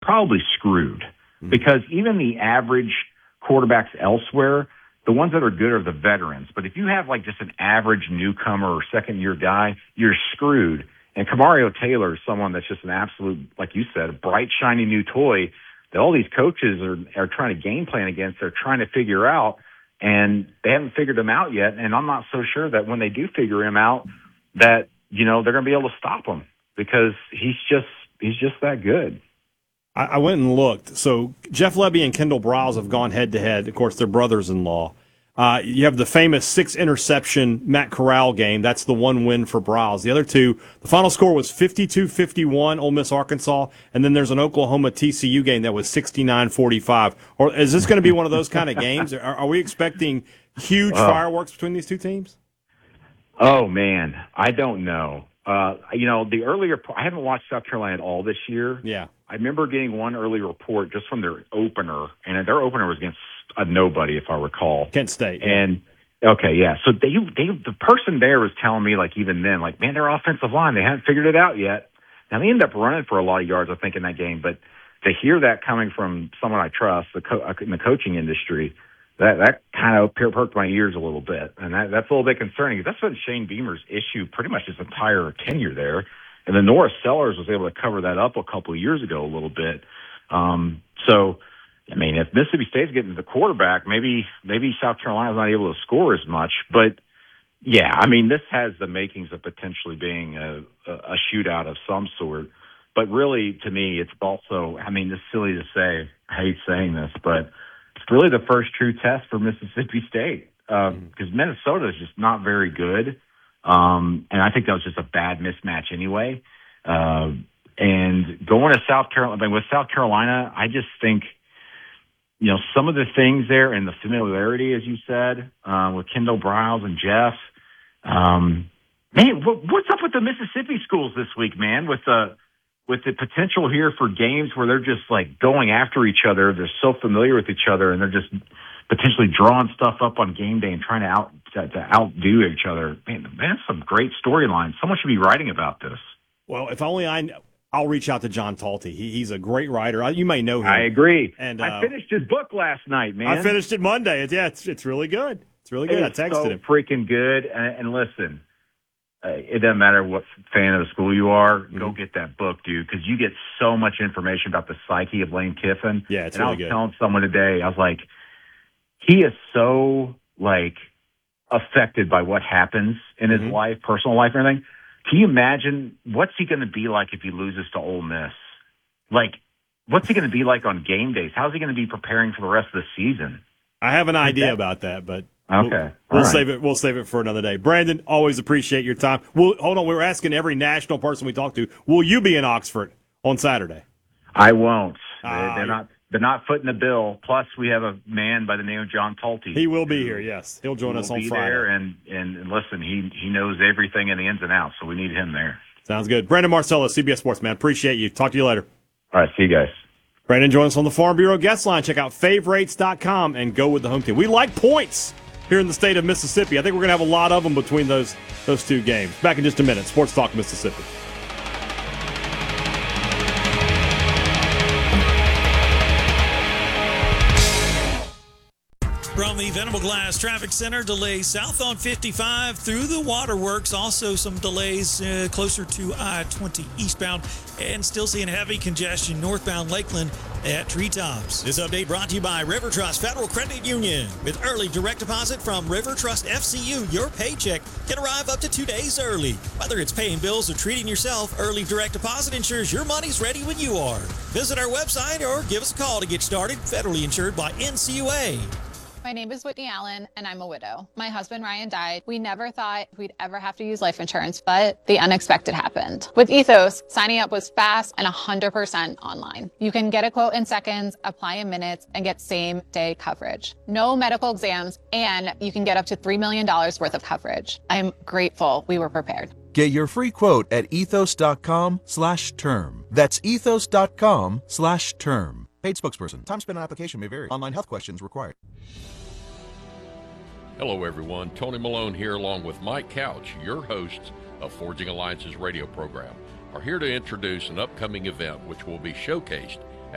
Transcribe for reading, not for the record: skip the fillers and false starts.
probably screwed because even the average quarterbacks elsewhere, the ones that are good are the veterans. But if you have like just an average newcomer or second-year guy, you're screwed. And Kamario Taylor is someone that's just an absolute, like you said, a bright, shiny new toy that all these coaches are trying to game plan against. They're trying to figure out, and they haven't figured him out yet. And I'm not so sure that when they do figure him out that, they're going to be able to stop him because he's just that good. I went and looked. So Jeff Lebby and Kendall Briles have gone head-to-head. Of course, they're brothers-in-law. You have the famous 6-interception Matt Corral game. That's the one win for Briles. The other two, the final score was 52-51, Ole Miss, Arkansas, and then there's an Oklahoma-TCU game that was 69-45. Or is this going to be one of those kind of games? Are we expecting huge fireworks between these two teams? Oh, man, I don't know. The earlier – I haven't watched South Carolina at all this year. Yeah. I remember getting one early report just from their opener, and their opener was against a nobody, if I recall. Kent State. And, okay, yeah. So the person there was telling me, like, even then, like, man, their offensive line, they haven't figured it out yet. Now, they ended up running for a lot of yards, I think, in that game. But to hear that coming from someone I trust in the coaching industry, that kind of perked my ears a little bit. And that's a little bit concerning. That's been Shane Beamer's issue pretty much his entire tenure there. And then Norris Sellers was able to cover that up a couple of years ago a little bit. I mean, if Mississippi State's getting the quarterback, maybe South Carolina's not able to score as much. But, yeah, I mean, this has the makings of potentially being a shootout of some sort. But really, to me, it's also, I mean, it's silly to say, I hate saying this, but it's really the first true test for Mississippi State because Minnesota is just not very good. And I think that was just a bad mismatch anyway. And going to South Carolina, with South Carolina, I just think, some of the things there and the familiarity, as you said, with Kendall Briles and Jeff. Man, what's up with the Mississippi schools this week, man? With the potential here for games where they're just like going after each other, they're so familiar with each other, and they're just potentially drawing stuff up on game day and trying to outdo each other. Man, that's some great storylines. Someone should be writing about this. Well, if only I'll reach out to John Talty. He's a great writer. You may know him. I agree. And I finished his book last night, man. I finished it Monday. It's really good. It's really good. I texted him. Freaking good. And listen, it doesn't matter what fan of the school you are. Go get that book, dude, because you get so much information about the psyche of Lane Kiffin. Yeah, it's really good. I was telling someone today, I was like, he is so affected by what happens in his life, personal life, and everything. Can you imagine what's he going to be like if he loses to Ole Miss? What's he going to be like on game days? How's he going to be preparing for the rest of the season? I have an idea about that, but okay, we'll save it. We'll save it for another day. Brandon, always appreciate your time. Hold on. We're asking every national person we talk to, will you be in Oxford on Saturday? I won't. They're not footing the bill. Plus, we have a man by the name of John Talty. He will be here, yes. He'll join us on Friday. There and listen, he knows everything in the ins and outs, so we need him there. Sounds good. Brandon Marcello, CBS Sports, man. Appreciate you. Talk to you later. All right, see you guys. Brandon joins us on the Farm Bureau guest line. Check out favorites.com and go with the home team. We like points here in the state of Mississippi. I think we're going to have a lot of them between those two games. Back in just a minute. Sports Talk Mississippi. From the Venable Glass Traffic Center, delays south on 55 through the waterworks. Also some delays closer to I-20 eastbound, and still seeing heavy congestion northbound Lakeland at Treetops. This update brought to you by River Trust Federal Credit Union. With early direct deposit from River Trust FCU, your paycheck can arrive up to 2 days early. Whether it's paying bills or treating yourself, early direct deposit ensures your money's ready when you are. Visit our website or give us a call to get started. Federally insured by NCUA. My name is Whitney Allen, and I'm a widow. My husband, Ryan, died. We never thought we'd ever have to use life insurance, but the unexpected happened. With Ethos, signing up was fast and 100% online. You can get a quote in seconds, apply in minutes, and get same-day coverage. No medical exams, and you can get up to $3 million worth of coverage. I'm grateful we were prepared. Get your free quote at ethos.com/term. That's ethos.com/term. Paid spokesperson. Time spent on application may vary. Online health questions required. Hello, everyone. Tony Malone here, along with Mike Couch, your hosts of Forging Alliances radio program, are here to introduce an upcoming event which will be showcased